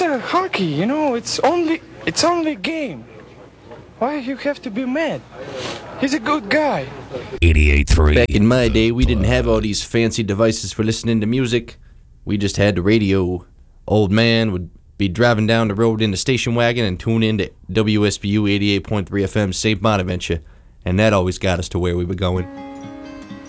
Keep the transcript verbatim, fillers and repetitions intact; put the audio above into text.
it's a hockey, you know. It's only it's only game. Why you have to be mad? He's a good guy. eighty-eight point three. Back in my day, we didn't have all these fancy devices for listening to music. We just had the radio. Old man would be driving down the road in the station wagon and tune in to W S B U eighty-eight point three F M Saint Bonaventure, and that always got us to where we were going.